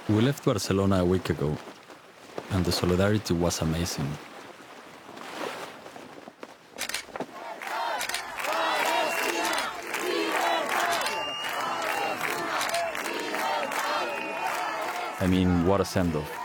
We left Barcelona a week ago, and the solidarity was amazing. I mean, what a send-off.